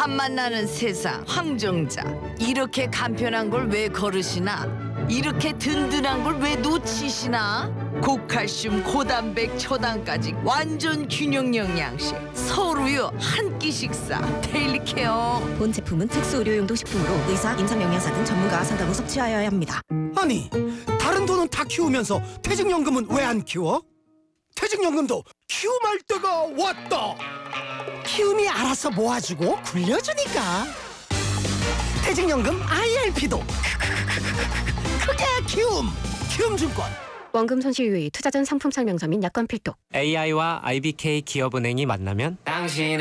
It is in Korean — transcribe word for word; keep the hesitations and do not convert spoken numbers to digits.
한만 나는 세상 황정자. 이렇게 간편한 걸 왜 거르시나? 이렇게 든든한 걸 왜 놓치시나? 고칼슘, 고단백, 초당까지 완전 균형 영양식. 서울우유 한 끼 식사. 데일리 케어. 본 제품은 특수 의료용도 식품으로 의사, 임상영양사 등 전문가와 상담 후 섭취하여야 합니다. 아니, 다른 돈은 다 키우면서 퇴직연금은 왜 안 키워? 퇴직연금도 키움할 때가 왔다. 키움이 알아서 모아주고 굴려주니까. 퇴직연금 아이알피도 크게 키움. 키움증권. 원금 손실 유의, 투자 전 상품 설명서 및 약관 필독. 에이아이와 아이비케이 기업은행이 만나면 당신